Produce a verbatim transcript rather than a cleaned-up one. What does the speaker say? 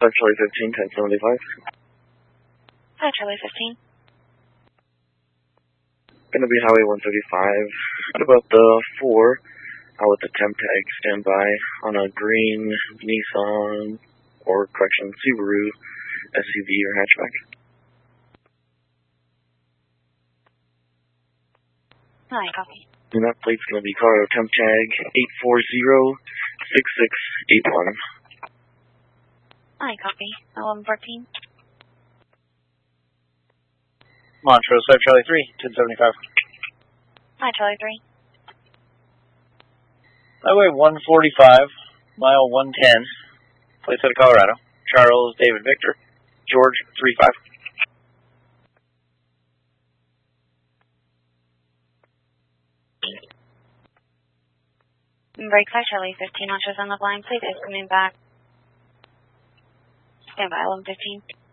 five Charlie fifteen, ten seventy-five. five Charlie fifteen. Gonna be Highway one thirty-five. At about the four, out with the temp tag, standby on a green Nissan, or correction, Subaru S U V or hatchback. Hi, copy. And that plate's gonna be Colorado temp tag eight four zero six six eight one. Hi, copy. eleven fourteen. Montrose, five Charlie three, ten seventy-five. Hi, Charlie three. Highway one forty-five, mile one ten, place out of Colorado. Charles David Victor, George three five. Break five Charlie fifteen, Montrose on the blind. Please is coming back. Stand by, eleven fifteen.